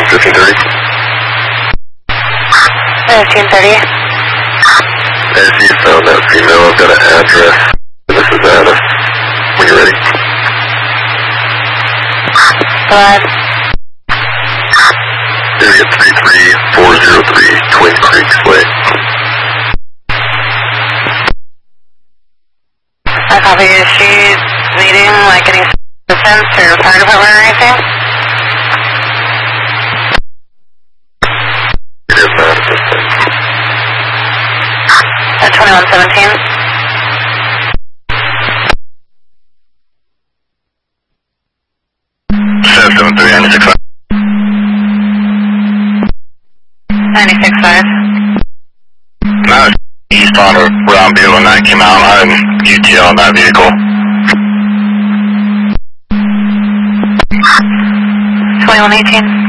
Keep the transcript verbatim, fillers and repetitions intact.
fifteen thirty. fifteen thirty. As you found that female, I've got an address. This is Anna. When you're ready. Go ahead. Area three three four zero three, Twin Creeks Way. I copy. Is she needing, like, any assistance or fire department or anything? It is not assistance. At twenty-one seventeen. seven seven three, ninety-six five. ninety-six five. No, east on a round view when that came out. I'm U T L on that vehicle. twenty-one eighteen.